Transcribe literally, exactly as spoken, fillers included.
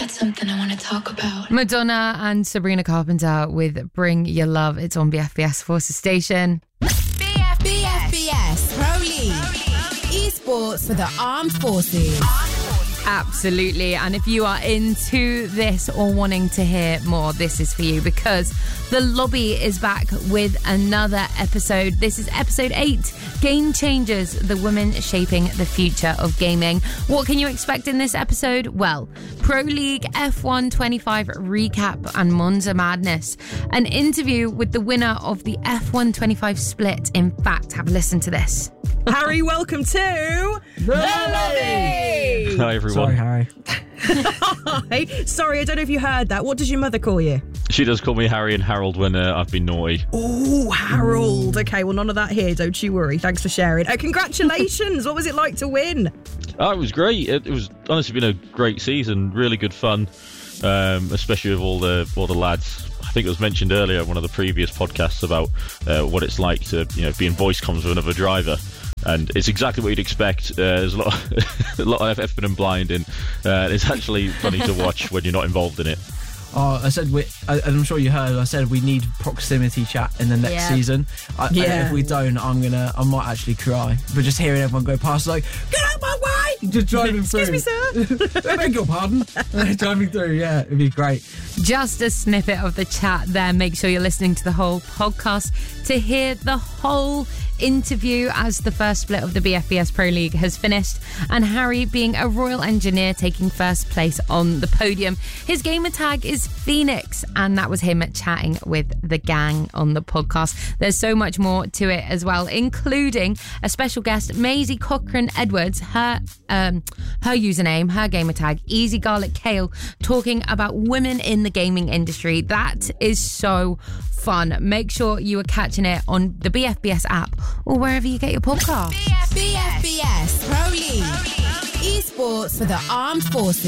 got something I want to talk about. Madonna and Sabrina Carpenter with Bring Your Love. It's on B F B S Forces Station. B F B S Pro League. Esports for the Armed Forces. Absolutely. And if you are into this or wanting to hear more, this is for you, because The Lobby is back with another episode. This is episode eight, Game Changers, the women shaping the future of gaming. What can you expect in this episode? Well, Pro League F one twenty-five recap and Monza Madness. An interview with the winner of the F one twenty-five split. In fact, have a listen to this. Harry, welcome to The Lobby! Hi, everyone. Sorry, Harry. Hi. Sorry, I don't know if you heard that. What does your mother call you? She does call me Harry and Harold when uh, I've been naughty. Oh, Harold. Okay, well, none of that here. Don't you worry. Thanks for sharing. Uh, congratulations. What was it like to win? Oh, it was great. It, it was honestly been a great season. Really good fun, um, especially with all the all the lads. I think it was mentioned earlier in one of the previous podcasts about uh, what it's like to, you know, be in voice comms with another driver. And it's exactly what you'd expect. Uh, there's a lot, of, a lot of effing and blinding. Uh, it's actually funny to watch when you're not involved in it. Oh, I said, we, I, I'm sure you heard, I said we need proximity chat in the next Yeah. season. I, Yeah. and if we don't, I'm gonna, I might actually cry. But just hearing everyone go past, like, get out my way! Just driving through. Excuse me, sir. I beg your pardon. Driving through, yeah, it'd be great. Just a snippet of the chat there. Make sure you're listening to the whole podcast to hear the whole interview as the first split of the B F B S Pro League has finished, and Harry being a Royal Engineer taking first place on the podium. His gamer tag is Phoenix, and that was him chatting with the gang on the podcast. There's so much more to it as well, including a special guest, Maisie Cochran Edwards, her um, her username, her gamer tag, Easy Garlic Kale, talking about women in the gaming industry. That is so fun. Make sure you are catching it on the B F B S app or wherever you get your podcasts. B F B S Pro League. Esports for the Armed Forces.